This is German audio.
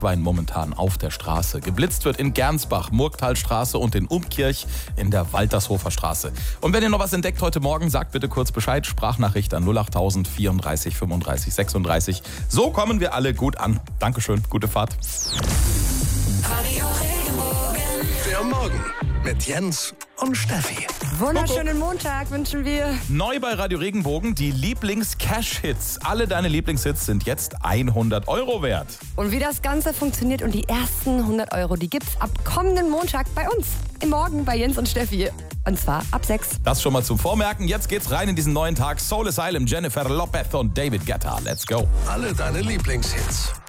Wein momentan auf der Straße. Geblitzt wird in Gernsbach, Murgtalstraße und in Umkirch in der Waltershofer Straße. Und wenn ihr noch was entdeckt heute Morgen, sagt bitte kurz Bescheid. Sprachnachricht an 08000 34 35 36. So kommen wir alle gut an. Dankeschön, gute Fahrt. Der Morgen mit Jens und Steffi. Wunderschönen Montag wünschen wir. Neu bei Radio Regenbogen, die Lieblings-Cash-Hits. Alle deine Lieblingshits sind jetzt 100 € wert. Und wie das Ganze funktioniert und die ersten 100 €, die gibt's ab kommenden Montag bei uns. Im Morgen bei Jens und Steffi. Und zwar ab 6. Das schon mal zum Vormerken. Jetzt geht's rein in diesen neuen Tag. Soul Asylum, Jennifer Lopez und David Guetta. Let's go. Alle deine Lieblingshits.